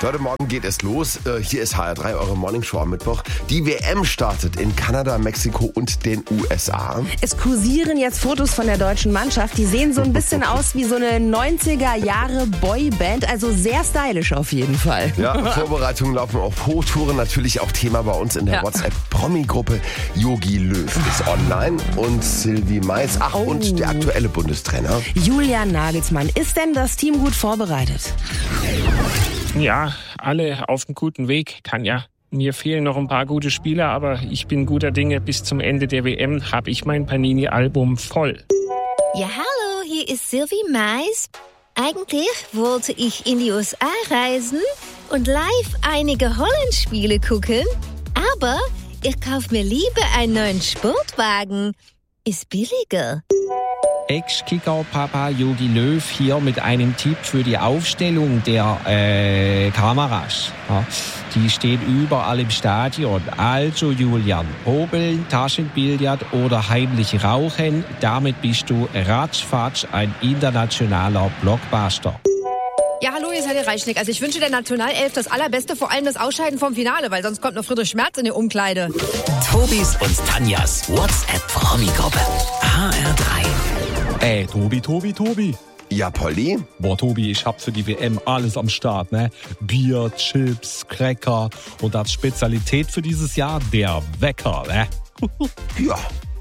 Leute, morgen geht es los. Hier ist HR3, eure Morningshow am Mittwoch. Die WM startet in Kanada, Mexiko und den USA. Es kursieren jetzt Fotos von der deutschen Mannschaft. Die sehen so ein bisschen aus wie so eine 90er-Jahre-Boyband. Also sehr stylisch auf jeden Fall. Ja, Vorbereitungen laufen auf Hochtouren. Natürlich auch Thema bei uns in der WhatsApp-Promi-Gruppe. Jogi Löw ist online und Sylvie Mais. Ach, und der aktuelle Bundestrainer. Julian Nagelsmann. Ist denn das Team gut vorbereitet? Ja, alle auf einem guten Weg. Tanja, mir fehlen noch ein paar gute Spieler, aber ich bin guter Dinge. Bis zum Ende der WM habe ich mein Panini-Album voll. Ja, hallo, hier ist Sylvie Mais. Eigentlich wollte ich in die USA reisen und live einige Holland-Spiele gucken, aber ich kaufe mir lieber einen neuen Sportwagen. Ist billiger. Ex-Kicker-Papa Jogi Löw hier mit einem Tipp für die Aufstellung der Kameras. Ja, die steht überall im Stadion. Also Julian, Hobeln, Taschenbillard oder heimlich rauchen, damit bist du ratzfatz ein internationaler Blockbuster. Ja, hallo, hier ist Helle Reichnick. Also ich wünsche der Nationalelf das Allerbeste, vor allem das Ausscheiden vom Finale, weil sonst kommt noch Friedrich Merz in die Umkleide. Tobis und Tanjas WhatsApp-Promi-Gruppe. HR3. Tobi. Ja, Polly? Boah, Tobi, ich hab für die WM alles am Start, ne? Bier, Chips, Cracker und als Spezialität für dieses Jahr der Wecker, ne? Ja,